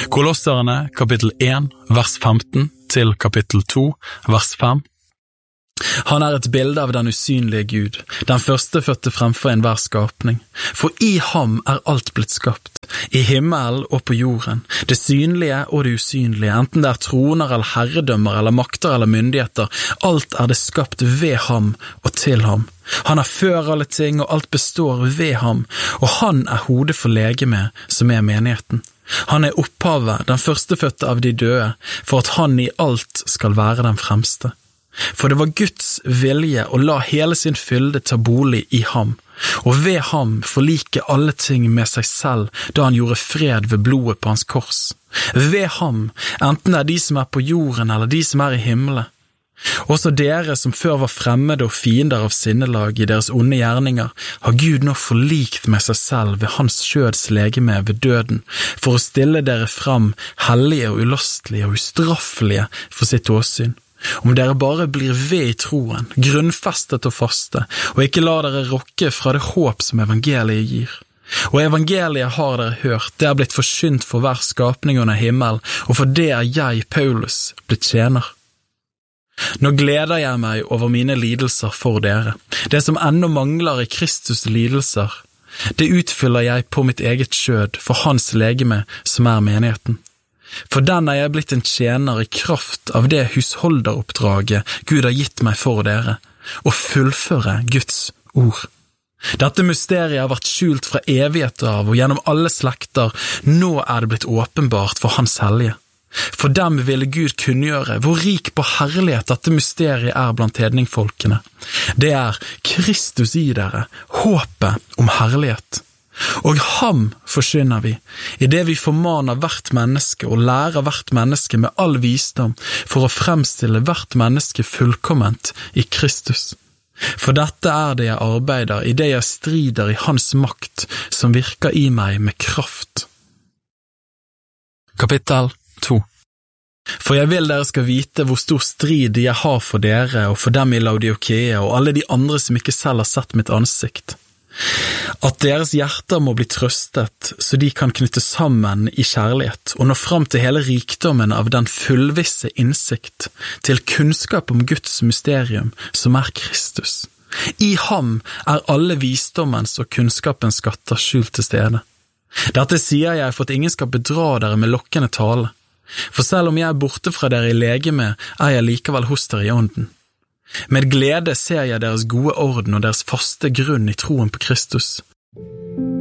Kolosserne kapittel 1, vers 15 til kapittel 2, vers 5. Han et bilde av den usynlige Gud, den førstefødte fremfor enhver skapning. For i ham alt blitt skapt, i himmelen og på jorden, det synlige og det usynlige, enten det troner eller herredømmer eller makter eller myndigheter, alt det skapt ved ham og til ham. Han før alle ting, og alt består ved ham, og han hodet for legemet, som menigheten. Han opphavet, den førstefødte av de døde, for at han i alt skal være den fremste. For det var Guds vilje å la hele sin fylde ta bolig i ham, og ved ham forlike alle ting med seg selv, da han gjorde fred ved blodet på hans kors. Ved ham, enten det de som på jorden eller de som i himmelen. Også dere som før var fremmede og fiender av sinnelag i deres onde gjerninger, har Gud nå forlikt med seg selv ved hans skjøds legeme ved døden, for å stille dere fram hellige og ulostelige og ustraffelige for sitt åsyn. Om dere bare blir ved i troen, grunnfestet og faste, og ikke la dere rokke fra det håp som evangeliet gir. Og evangeliet har dere hørt, det blitt forsynt for hver skapning under himmel, og for det jeg, Paulus, blitt tjener. Nå gleder jeg meg over mine lidelser for dere. Det som ennå mangler i Kristus lidelser, det utfyller jeg på mitt eget skjød for hans legeme som menigheten. For den jeg blitt en tjener i kraft av det husholderoppdraget Gud har gitt meg for dere, og fullføre Guds ord. Dette mysteriet har vært skjult fra evigheter av og gjennom alle slekter, nå det blitt åpenbart for hans hellige. For dem ville Gud kunngjøre hvor rik på herlighet dette mysteriet blant hedningfolkene. Det Kristus i dere, håpet om herlighet. Og ham forkynner vi, i det vi formaner hvert menneske og lærer hvert menneske med all visdom for å fremstille hvert menneske fullkomment i Kristus. For dette det jeg arbeider, i det jeg strider i hans makt som virker i meg med kraft. Kapittel 2. For jeg vil dere skal vite hvor stor strid jeg har for dere og for dem i Laodikea og alle de andre som ikke selv har sett mitt ansikt. At deres hjerter må bli trøstet, så de kan knytte sammen i kjærlighet, og nå fram til hele rikdommen av den fullvisse innsikt, til kunnskap om Guds mysterium, som Kristus. I ham alle visdommens og kunnskapens skatter skjult til stede. Dette sier jeg for at ingen skal bedra dere med lokkende tale. For selv om jeg borte fra dere i legeme, jeg likevel hos dere i ånden. Med glede ser jeg deres gode orden og deres faste grunn i troen på Kristus.